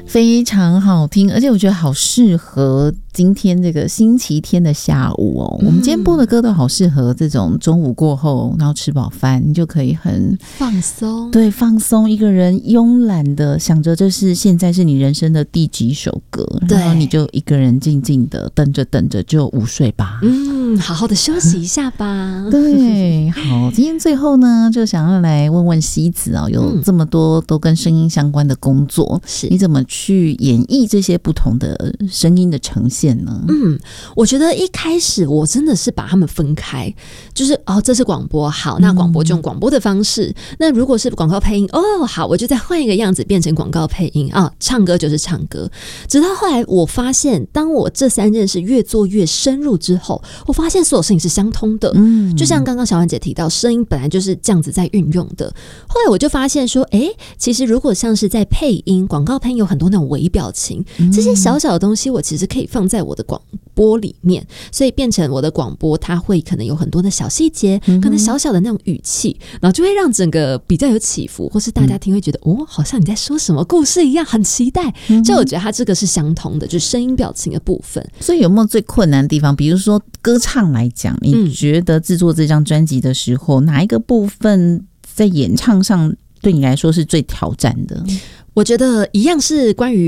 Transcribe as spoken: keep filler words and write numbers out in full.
非常好听，而且我觉得好适合今天这个星期天的下午哦。嗯、我们今天播的歌都好适合这种中午过后，然后吃饱饭，你就可以很放松， 对，放松，一个人慵懒的想着这是现在是你人生的第几首歌，然后你就一个人静静的等着等着就午睡吧。 嗯，好好的休息一下吧。 对，好，今天最后呢，就想要来问问西子哦，有这么多都跟声音相关的工作，嗯、你怎么去演绎这些不同的声音的呈现呢？ 嗯，我觉得一开始我真的是把它们分开，就是哦，这是广播，好，那广播就用广播的方式。嗯、那如果是广告配音，哦，好，我就再换一个样子变成广告配音啊，唱歌就是唱歌。直到后来我发现，当我这三件事越做越深入之后，我发现所有事情是相通的。嗯，就像刚刚小婉姐提到，声音本来就是这样子在运用的。后来我就发现说，哎，其实如果像是在配音，广告配音有很多那种微表情，这些小小的东西，我其实可以放在我的广播里面，所以变成我的广播，它会可能有很多的小细节，可能小小的那种语气，然后就会让整个比较有起伏，或是大家听会觉得、嗯、哦，好像你在说什么故事一样，很期待。就我觉得它这个是相同的，就是声音表情的部分。 所以有没有最困难的地方？比如说歌唱来讲，你觉得制作这张专辑的时候，嗯、哪一个部分在演唱上对你来说是最挑战的？ 我觉得一样是关于